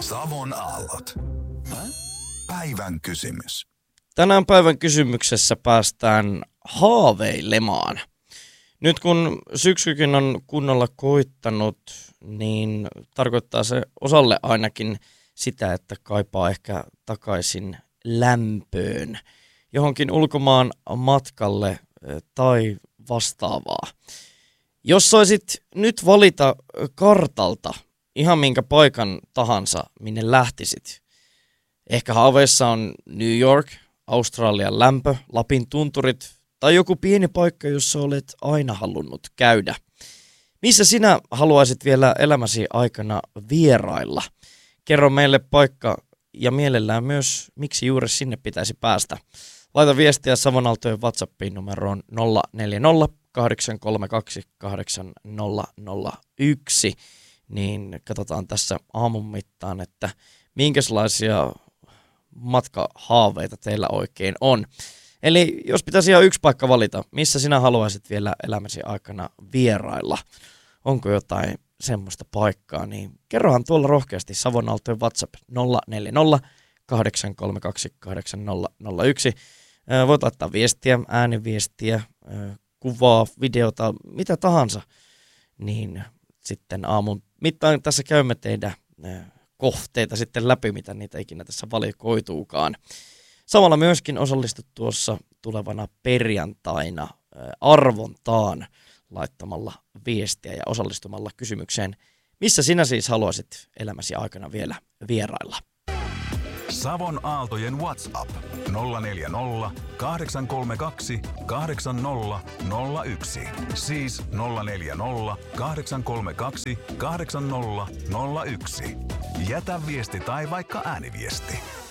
Savon aallot. Päivän kysymys. Tänään päivän kysymyksessä päästään haaveilemaan. Nyt kun syksykin on kunnolla koittanut, niin tarkoittaa se osalle ainakin sitä, että kaipaa ehkä takaisin lämpöön, johonkin ulkomaan matkalle tai vastaavaa. Jos saisit nyt valita kartalta ihan minkä paikan tahansa, minne lähtisit. Ehkä haaveissa on New York, Australian lämpö, Lapin tunturit tai joku pieni paikka, jossa olet aina halunnut käydä. Missä sinä haluaisit vielä elämäsi aikana vierailla? Kerro meille paikka ja mielellään myös, miksi juuri sinne pitäisi päästä. Laita viestiä Savon Aaltojen WhatsAppiin numeroon 040 832 8001. Niin katsotaan tässä aamun mittaan, että minkälaisia matkahaaveita teillä oikein on. Eli jos pitäisi ihan yksi paikka valita, missä sinä haluaisit vielä elämäsi aikana vierailla, onko jotain semmoista paikkaa, niin kerrohan tuolla rohkeasti Savon Aaltojen WhatsApp 040 832 8001. Voit laittaa viestiä, ääniviestiä, kuvaa, videota, mitä tahansa, niin sitten aamun mittaan tässä käymme teidän kohteita sitten läpi, mitä niitä ikinä tässä valikoituukaan. Samalla myöskin osallistut tuossa tulevana perjantaina arvontaan laittamalla viestiä ja osallistumalla kysymykseen, missä sinä siis haluaisit elämäsi aikana vielä vierailla. Savon Aaltojen WhatsApp 040 832 8001. Siis 040 832 8001. Jätä viesti tai vaikka ääniviesti.